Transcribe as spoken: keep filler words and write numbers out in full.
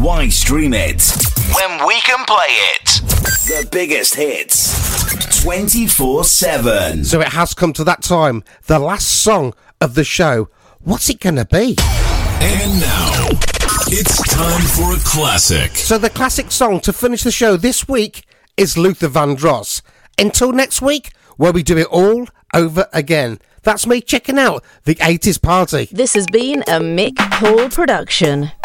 Why stream it when we can play it? The biggest hits, twenty-four seven. So it has come to that time, the last song of the show. What's it gonna be? And now, it's time for a classic. So the classic song to finish the show this week is Luther Vandross. Until next week, where we do it all over again. That's me checking out the eighties party. This has been a Mick Paul production.